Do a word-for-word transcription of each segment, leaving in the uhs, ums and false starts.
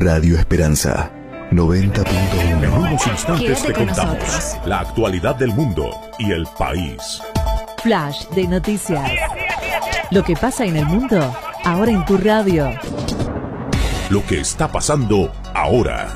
Radio Esperanza noventa punto uno. En unos instantes Quédate te con contamos nosotros. la actualidad del mundo y el país. Flash de noticias. Lo que pasa en el mundo, ahora en tu radio. Lo que está pasando ahora.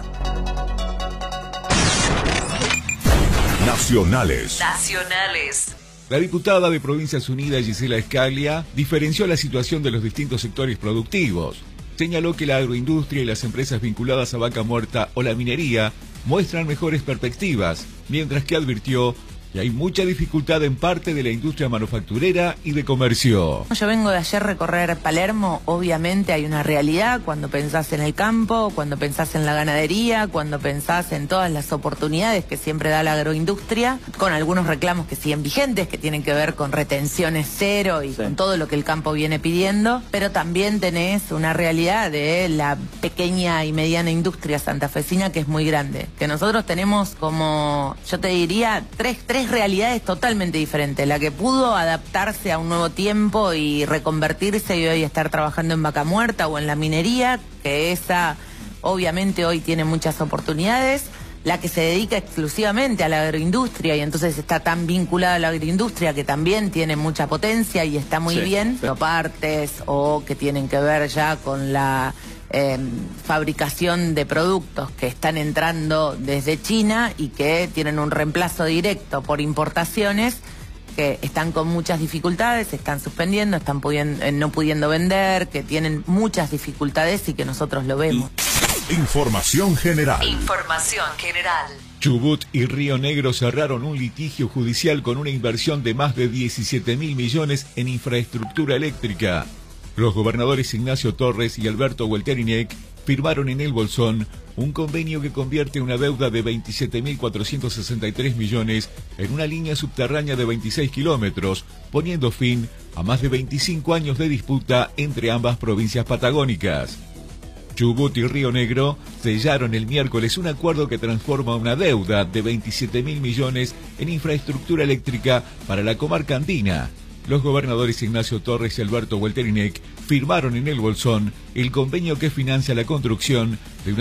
Nacionales. Nacionales. La diputada de Provincias Unidas, Gisela Escaglia, diferenció la situación de los distintos sectores productivos. Señaló que la agroindustria y las empresas vinculadas a vaca muerta o la minería muestran mejores perspectivas, mientras que advirtió que hay mucha dificultad en parte de la industria manufacturera y de comercio. Yo vengo de ayer recorrer Palermo, obviamente hay una realidad cuando pensás en el campo, cuando pensás en la ganadería, cuando pensás en todas las oportunidades que siempre da la agroindustria, con algunos reclamos que siguen vigentes, que tienen que ver con retenciones cero y sí. con todo lo que el campo viene pidiendo, pero también tenés una realidad de la pequeña y mediana industria santafesina que es muy grande, que nosotros tenemos como, yo te diría, tres, tres realidades totalmente diferentes. La que pudo adaptarse a un nuevo tiempo y reconvertirse y hoy estar trabajando en vaca muerta o en la minería, que esa obviamente hoy tiene muchas oportunidades. La que se dedica exclusivamente a la agroindustria y entonces está tan vinculada a la agroindustria que también tiene mucha potencia y está muy sí, bien. Sí. O partes o que tienen que ver ya con la Eh, fabricación de productos que están entrando desde China y que tienen un reemplazo directo por importaciones que están con muchas dificultades, se están suspendiendo, están pudiendo, eh, no pudiendo vender, que tienen muchas dificultades y que nosotros lo vemos. Información general. Información general. Chubut y Río Negro cerraron un litigio judicial con una inversión de más de diecisiete mil millones en infraestructura eléctrica. Los gobernadores Ignacio Torres y Alberto Welterinec firmaron en el Bolsón un convenio que convierte una deuda de veintisiete mil cuatrocientos sesenta y tres millones en una línea subterránea de veintiséis kilómetros, poniendo fin a más de veinticinco años de disputa entre ambas provincias patagónicas. Chubut y Río Negro sellaron el miércoles un acuerdo que transforma una deuda de veintisiete mil millones en infraestructura eléctrica para la comarca andina. Los gobernadores Ignacio Torres y Alberto Welterinec firmaron en el Bolsón el convenio que financia la construcción de una